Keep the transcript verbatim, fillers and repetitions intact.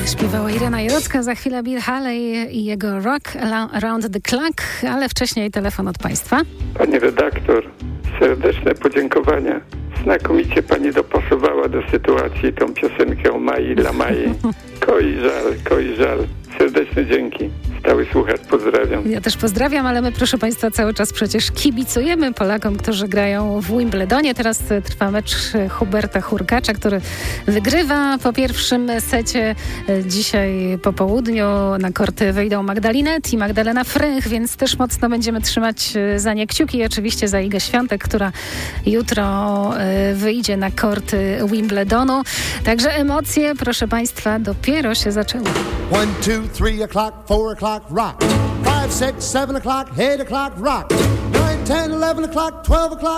Śpiewała Irena Jarocka, za chwilę Bill Haley i jego Rock Around the Clock, ale wcześniej telefon od Państwa. Pani redaktor, serdeczne podziękowania. Znakomicie Pani dopasowała do sytuacji tą piosenkę o Mai dla Mai. Koi żal, koi żal. Serdeczne dzięki. Stały słuchacz, pozdrawiam. Ja też pozdrawiam, ale my, proszę Państwa, cały czas przecież kibicujemy Polakom, którzy grają w Wimbledonie. Teraz trwa mecz Huberta Hurkacza, który wygrywa po pierwszym secie. Dzisiaj po południu na korty wyjdą Magdalinet i Magdalena Frych, więc też mocno będziemy trzymać za nie kciuki i oczywiście za Igę Świątek, która jutro wyjdzie na korty Wimbledonu. Także emocje, proszę Państwa, dopiero się zaczęły. One, two, three o'clock, four o'clock, rock. Five, six, seven o'clock, eight o'clock, rock. Nine, ten, eleven o'clock, twelve o'clock.